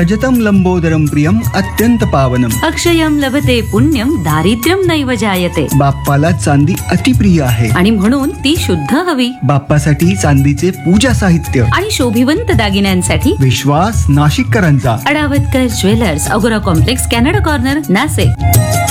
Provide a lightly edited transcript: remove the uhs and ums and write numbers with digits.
रजतं लंबोदरं प्रियम अत्यंत पावनम. अक्षयम लभते पुण्यम दारिद्र्यम नैव जायते. बाप्पाला चांदी अतिप्रिय आहे. आणि म्हणून ती शुद्ध हवी. बाप्पासाठी चांदीचे पूजा साहित्य आणि शोभिवंत दागिन्यांसाठी विश्वास नाशिककरांचा. अडावतकर ज्वेलर्स, अगोरा कॉम्प्लेक्स, कॅनडा कॉर्नर, नाशिक.